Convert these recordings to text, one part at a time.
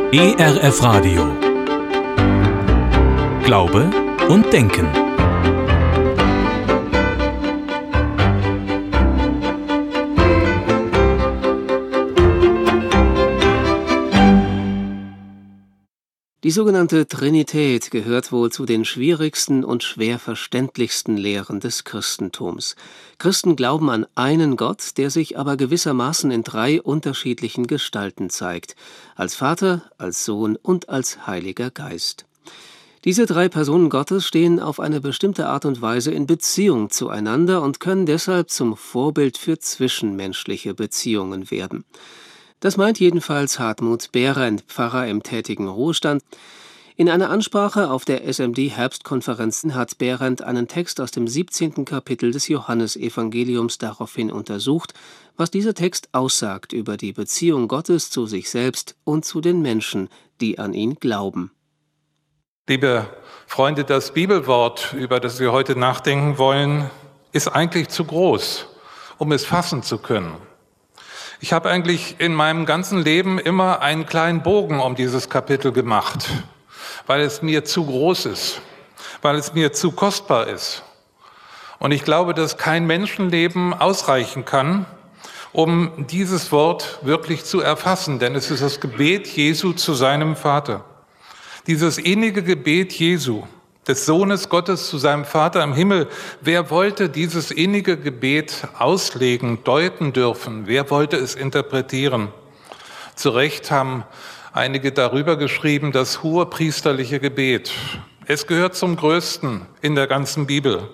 ERF Radio. Glaube und Denken. Die sogenannte Trinität gehört wohl zu den schwierigsten und schwer verständlichsten Lehren des Christentums. Christen glauben an einen Gott, der sich aber gewissermaßen in 3 unterschiedlichen Gestalten zeigt: als Vater, als Sohn und als Heiliger Geist. Diese 3 Personen Gottes stehen auf eine bestimmte Art und Weise in Beziehung zueinander und können deshalb zum Vorbild für zwischenmenschliche Beziehungen werden. Das meint jedenfalls Hartmut Behrendt, Pfarrer im tätigen Ruhestand. In einer Ansprache auf der SMD-Herbstkonferenz hat Behrendt einen Text aus dem 17. Kapitel des Johannesevangeliums daraufhin untersucht, was dieser Text aussagt über die Beziehung Gottes zu sich selbst und zu den Menschen, die an ihn glauben. Liebe Freunde, das Bibelwort, über das wir heute nachdenken wollen, ist eigentlich zu groß, um es fassen zu können. Ich habe eigentlich in meinem ganzen Leben immer einen kleinen Bogen um dieses Kapitel gemacht, weil es mir zu groß ist, weil es mir zu kostbar ist. Und ich glaube, dass kein Menschenleben ausreichen kann, um dieses Wort wirklich zu erfassen, denn es ist das Gebet Jesu zu seinem Vater. Dieses innige Gebet Jesu, des Sohnes Gottes zu seinem Vater im Himmel. Wer wollte dieses innige Gebet auslegen, deuten dürfen? Wer wollte es interpretieren? Zu Recht haben einige darüber geschrieben, das hohepriesterliche Gebet. Es gehört zum Größten in der ganzen Bibel.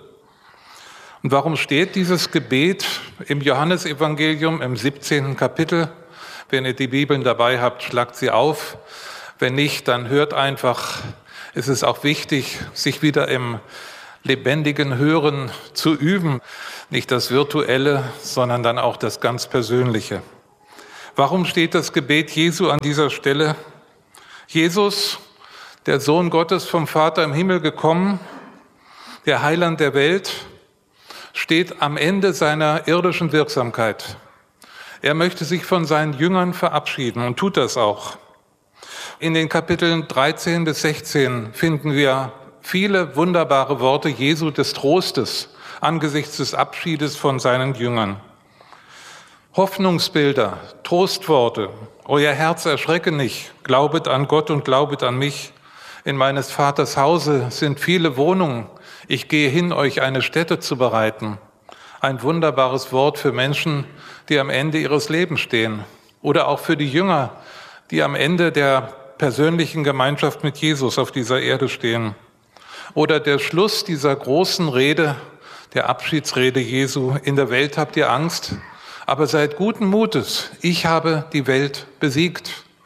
Und warum steht dieses Gebet im Johannesevangelium im 17. Kapitel? Wenn ihr die Bibeln dabei habt, schlagt sie auf. Wenn nicht, dann hört einfach. Es ist auch wichtig, sich wieder im lebendigen Hören zu üben. Nicht das Virtuelle, sondern dann auch das ganz Persönliche. Warum steht das Gebet Jesu an dieser Stelle? Jesus, der Sohn Gottes vom Vater im Himmel gekommen, der Heiland der Welt, steht am Ende seiner irdischen Wirksamkeit. Er möchte sich von seinen Jüngern verabschieden und tut das auch. In den Kapiteln 13 bis 16 finden wir viele wunderbare Worte Jesu des Trostes angesichts des Abschiedes von seinen Jüngern. Hoffnungsbilder, Trostworte. Euer Herz erschrecke nicht, glaubet an Gott und glaubet an mich. In meines Vaters Hause sind viele Wohnungen. Ich gehe hin, euch eine Stätte zu bereiten. Ein wunderbares Wort für Menschen, die am Ende ihres Lebens stehen. Oder auch für die Jünger, die am Ende der persönlichen Gemeinschaft mit Jesus auf dieser Erde stehen. Oder der Schluss dieser großen Rede, der Abschiedsrede Jesu: In der Welt habt ihr Angst, aber seid guten Mutes, ich habe die Welt besiegt.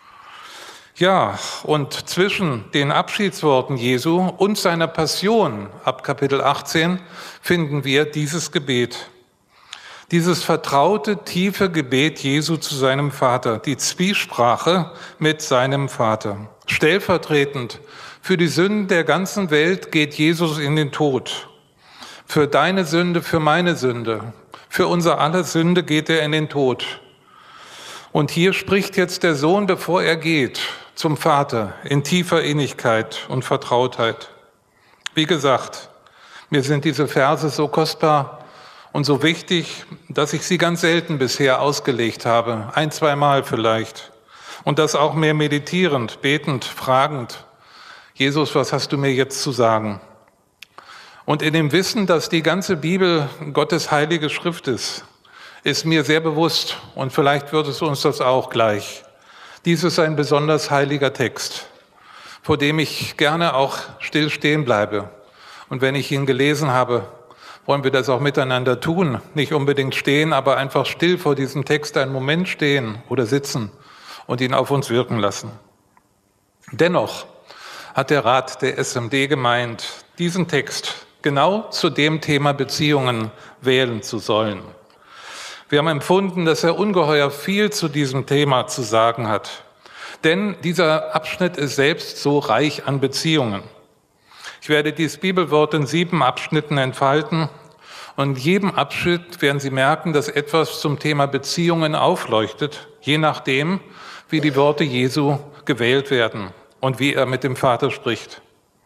Ja, und zwischen den Abschiedsworten Jesu und seiner Passion ab Kapitel 18 finden wir dieses Gebet. Dieses vertraute, tiefe Gebet Jesu zu seinem Vater, die Zwiesprache mit seinem Vater. Stellvertretend für die Sünden der ganzen Welt geht Jesus in den Tod. Für deine Sünde, für meine Sünde, für unser aller Sünde geht er in den Tod. Und hier spricht jetzt der Sohn, bevor er geht, zum Vater in tiefer Innigkeit und Vertrautheit. Wie gesagt, mir sind diese Verse so kostbar und so wichtig, dass ich sie ganz selten bisher ausgelegt habe, 1-2 Mal vielleicht. Und das auch mehr meditierend, betend, fragend: Jesus, was hast du mir jetzt zu sagen? Und in dem Wissen, dass die ganze Bibel Gottes heilige Schrift ist mir sehr bewusst, und vielleicht wird es uns das auch gleich: Dies ist ein besonders heiliger Text, vor dem ich gerne auch still stehen bleibe. Und wenn ich ihn gelesen habe, wollen wir das auch miteinander tun. Nicht unbedingt stehen, aber einfach still vor diesem Text einen Moment stehen oder sitzen und ihn auf uns wirken lassen. Dennoch hat der Rat der SMD gemeint, diesen Text genau zu dem Thema Beziehungen wählen zu sollen. Wir haben empfunden, dass er ungeheuer viel zu diesem Thema zu sagen hat. Denn dieser Abschnitt ist selbst so reich an Beziehungen. Ich werde dieses Bibelwort in 7 Abschnitten entfalten. Und in jedem Abschnitt werden Sie merken, dass etwas zum Thema Beziehungen aufleuchtet, je nachdem, wie die Worte Jesu gewählt werden und wie er mit dem Vater spricht.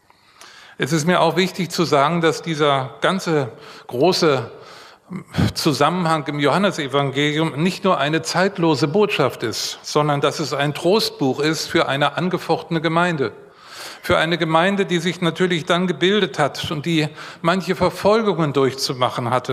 Es ist mir auch wichtig zu sagen, dass dieser ganze große Zusammenhang im Johannesevangelium nicht nur eine zeitlose Botschaft ist, sondern dass es ein Trostbuch ist für eine angefochtene Gemeinde. Für eine Gemeinde, die sich natürlich dann gebildet hat und die manche Verfolgungen durchzumachen hatte.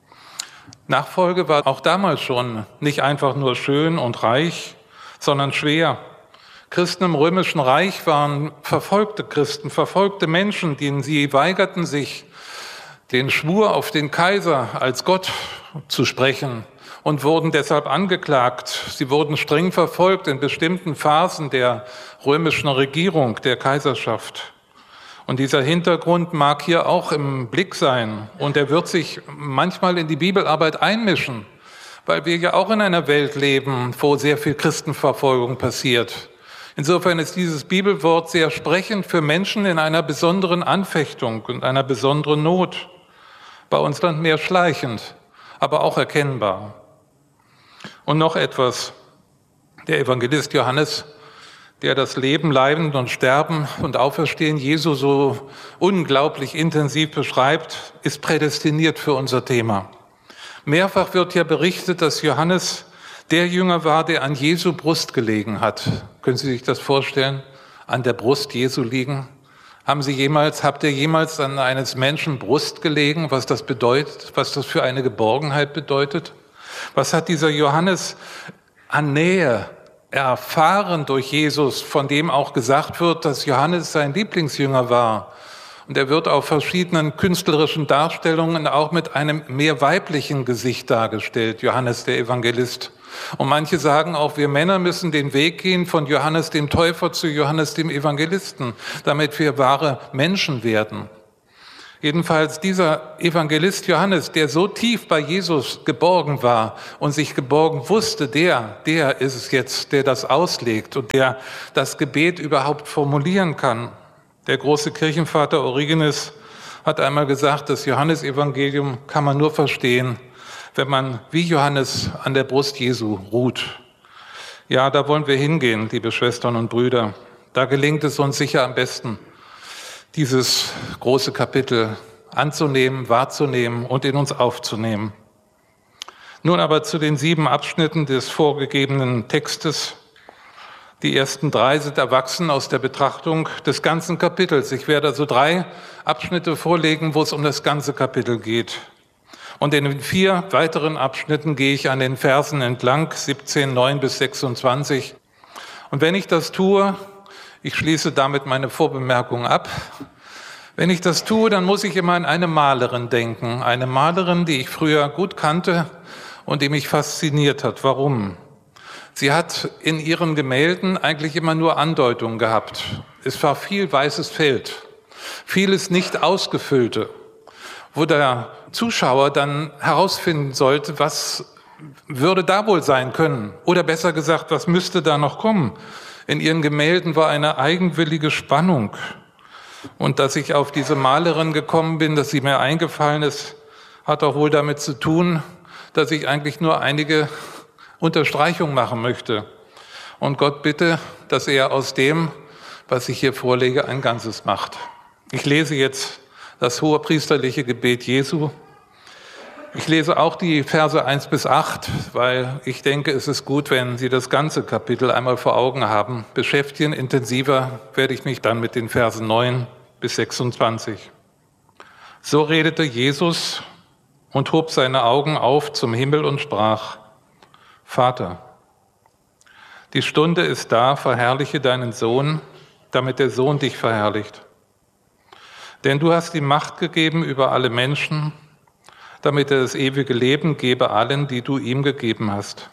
Nachfolge war auch damals schon nicht einfach nur schön und reich, sondern schwer. Christen im Römischen Reich waren verfolgte Christen, verfolgte Menschen, denen sie weigerten, sich den Schwur auf den Kaiser als Gott zu sprechen und wurden deshalb angeklagt. Sie wurden streng verfolgt in bestimmten Phasen der römischen Regierung, der Kaiserschaft. Und dieser Hintergrund mag hier auch im Blick sein und er wird sich manchmal in die Bibelarbeit einmischen, weil wir ja auch in einer Welt leben, wo sehr viel Christenverfolgung passiert. Insofern ist dieses Bibelwort sehr sprechend für Menschen in einer besonderen Anfechtung und einer besonderen Not. Bei uns dann mehr schleichend, aber auch erkennbar. Und noch etwas. Der Evangelist Johannes, der das Leben, Leiden und Sterben und Auferstehen Jesu so unglaublich intensiv beschreibt, ist prädestiniert für unser Thema. Mehrfach wird ja berichtet, dass Johannes der Jünger war, der an Jesu Brust gelegen hat. Können Sie sich das vorstellen? An der Brust Jesu liegen? Habt ihr jemals an eines Menschen Brust gelegen, was das bedeutet, was das für eine Geborgenheit bedeutet? Was hat dieser Johannes an Nähe erfahren durch Jesus, von dem auch gesagt wird, dass Johannes sein Lieblingsjünger war? Und er wird auf verschiedenen künstlerischen Darstellungen auch mit einem mehr weiblichen Gesicht dargestellt, Johannes der Evangelist. Und manche sagen auch, wir Männer müssen den Weg gehen von Johannes dem Täufer zu Johannes dem Evangelisten, damit wir wahre Menschen werden. Jedenfalls dieser Evangelist Johannes, der so tief bei Jesus geborgen war und sich geborgen wusste, der ist es jetzt, der das auslegt und der das Gebet überhaupt formulieren kann. Der große Kirchenvater Origenes hat einmal gesagt, das Johannesevangelium kann man nur verstehen, wenn man wie Johannes an der Brust Jesu ruht. Ja, da wollen wir hingehen, liebe Schwestern und Brüder. Da gelingt es uns sicher am besten, dieses große Kapitel anzunehmen, wahrzunehmen und in uns aufzunehmen. Nun aber zu den 7 Abschnitten des vorgegebenen Textes. Die ersten 3 sind erwachsen aus der Betrachtung des ganzen Kapitels. Ich werde also 3 Abschnitte vorlegen, wo es um das ganze Kapitel geht. Und in den 4 weiteren Abschnitten gehe ich an den Versen entlang, 17, 9 bis 26. Und wenn ich das tue, ich schließe damit meine Vorbemerkung ab, wenn ich das tue, dann muss ich immer an eine Malerin denken. Eine Malerin, die ich früher gut kannte und die mich fasziniert hat. Warum? Sie hat in ihren Gemälden eigentlich immer nur Andeutungen gehabt. Es war viel weißes Feld, vieles nicht ausgefüllte, wo der Zuschauer dann herausfinden sollte, was würde da wohl sein können? Oder besser gesagt, was müsste da noch kommen? In ihren Gemälden war eine eigenwillige Spannung. Und dass ich auf diese Malerin gekommen bin, dass sie mir eingefallen ist, hat auch wohl damit zu tun, dass ich eigentlich nur einige Unterstreichungen machen möchte. Und Gott bitte, dass er aus dem, was ich hier vorlege, ein Ganzes macht. Ich lese jetzt das hohepriesterliche Gebet Jesu. Ich lese auch die Verse 1 bis 8, weil ich denke, es ist gut, wenn Sie das ganze Kapitel einmal vor Augen haben. Beschäftigen intensiver werde ich mich dann mit den Versen 9 bis 26. So redete Jesus und hob seine Augen auf zum Himmel und sprach: Vater, die Stunde ist da, verherrliche deinen Sohn, damit der Sohn dich verherrlicht. Denn du hast ihm Macht gegeben über alle Menschen, damit er das ewige Leben gebe allen, die du ihm gegeben hast.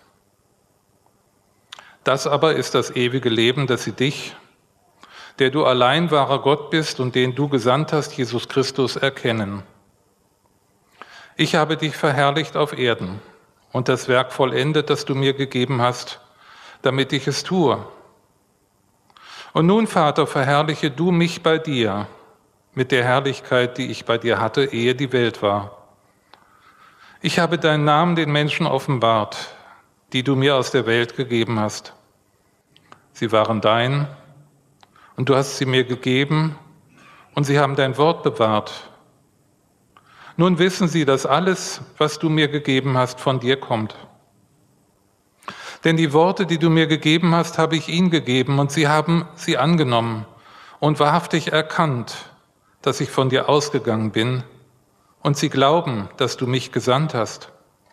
Das aber ist das ewige Leben, dass sie dich, der du allein wahrer Gott bist und den du gesandt hast, Jesus Christus, erkennen. Ich habe dich verherrlicht auf Erden und das Werk vollendet, das du mir gegeben hast, damit ich es tue. Und nun, Vater, verherrliche du mich bei dir mit der Herrlichkeit, die ich bei dir hatte, ehe die Welt war. Ich habe deinen Namen den Menschen offenbart, die du mir aus der Welt gegeben hast. Sie waren dein und du hast sie mir gegeben und sie haben dein Wort bewahrt. Nun wissen sie, dass alles, was du mir gegeben hast, von dir kommt. Denn die Worte, die du mir gegeben hast, habe ich ihnen gegeben und sie haben sie angenommen und wahrhaftig erkannt, dass ich von dir ausgegangen bin und sie glauben, dass du mich gesandt hast.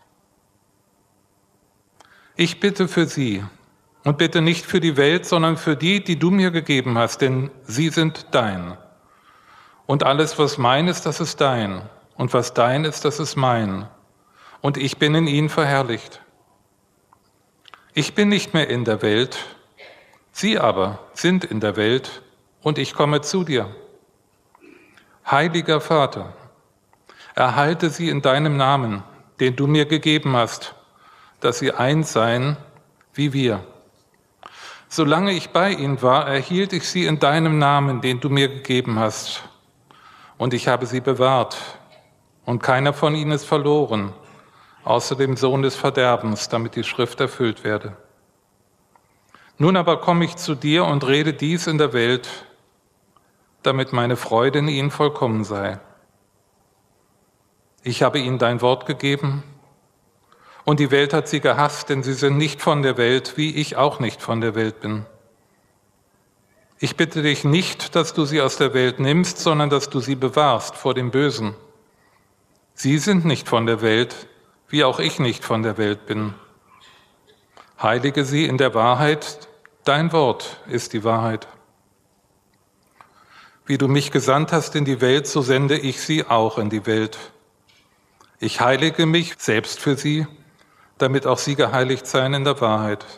Ich bitte für sie und bitte nicht für die Welt, sondern für die, die du mir gegeben hast, denn sie sind dein. Und alles, was mein ist, das ist dein. Und was dein ist, das ist mein. Und ich bin in ihnen verherrlicht. Ich bin nicht mehr in der Welt, sie aber sind in der Welt und ich komme zu dir. Heiliger Vater, erhalte sie in deinem Namen, den du mir gegeben hast, dass sie eins seien wie wir. Solange ich bei ihnen war, erhielt ich sie in deinem Namen, den du mir gegeben hast. Und ich habe sie bewahrt, und keiner von ihnen ist verloren, außer dem Sohn des Verderbens, damit die Schrift erfüllt werde. Nun aber komme ich zu dir und rede dies in der Welt, damit meine Freude in ihnen vollkommen sei. Ich habe ihnen dein Wort gegeben, und die Welt hat sie gehasst, denn sie sind nicht von der Welt, wie ich auch nicht von der Welt bin. Ich bitte dich nicht, dass du sie aus der Welt nimmst, sondern dass du sie bewahrst vor dem Bösen. Sie sind nicht von der Welt, wie auch ich nicht von der Welt bin. Heilige sie in der Wahrheit, dein Wort ist die Wahrheit. Wie du mich gesandt hast in die Welt, so sende ich sie auch in die Welt. Ich heilige mich selbst für sie, damit auch sie geheiligt seien in der Wahrheit.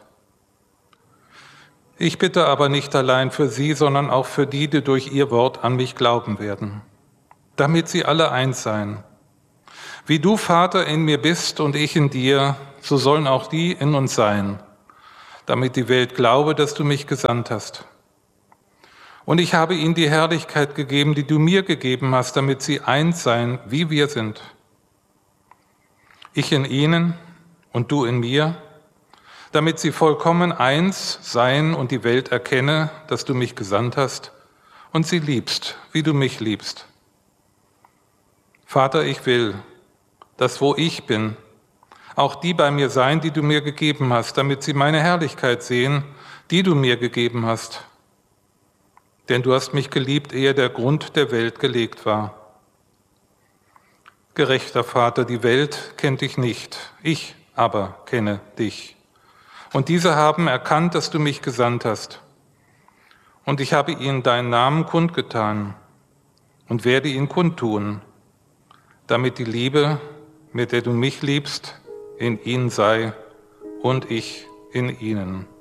Ich bitte aber nicht allein für sie, sondern auch für die, die durch ihr Wort an mich glauben werden, damit sie alle eins seien. Wie du, Vater, in mir bist und ich in dir, so sollen auch die in uns sein, damit die Welt glaube, dass du mich gesandt hast. Und ich habe ihnen die Herrlichkeit gegeben, die du mir gegeben hast, damit sie eins seien, wie wir sind. Ich in ihnen und du in mir, damit sie vollkommen eins seien und die Welt erkenne, dass du mich gesandt hast und sie liebst, wie du mich liebst. Vater, ich will, dass wo ich bin, auch die bei mir seien, die du mir gegeben hast, damit sie meine Herrlichkeit sehen, die du mir gegeben hast. Denn du hast mich geliebt, ehe der Grund der Welt gelegt war. Gerechter Vater, die Welt kennt dich nicht, ich aber kenne dich. Und diese haben erkannt, dass du mich gesandt hast. Und ich habe ihnen deinen Namen kundgetan und werde ihn kundtun, damit die Liebe, mit der du mich liebst, in ihnen sei und ich in ihnen.